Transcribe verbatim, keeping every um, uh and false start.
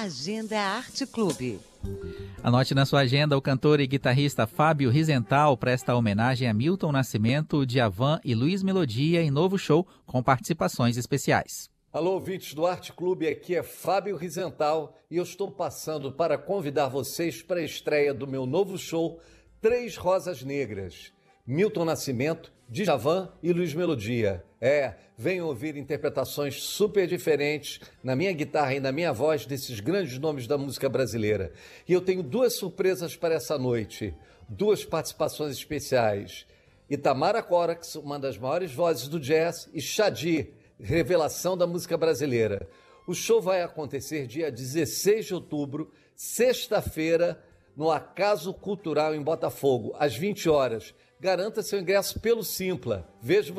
Agenda Arte Clube. Anote na sua agenda, o cantor e guitarrista Fábio Rizental presta homenagem a Milton Nascimento, Djavan e Luiz Melodia em novo show com participações especiais. Alô, ouvintes do Arte Clube, aqui é Fábio Rizental e eu estou passando para convidar vocês para a estreia do meu novo show Três Rosas Negras. Milton Nascimento, Djavan e Luiz Melodia. É, venham ouvir interpretações super diferentes na minha guitarra e na minha voz desses grandes nomes da música brasileira. E eu tenho duas surpresas para essa noite, duas participações especiais. Itamara Corax, uma das maiores vozes do jazz, e Xadi, revelação da música brasileira. O show vai acontecer dia dezesseis de outubro, sexta-feira, no Acaso Cultural em Botafogo, às vinte horas. Garanta seu ingresso pelo Simpla. Vejo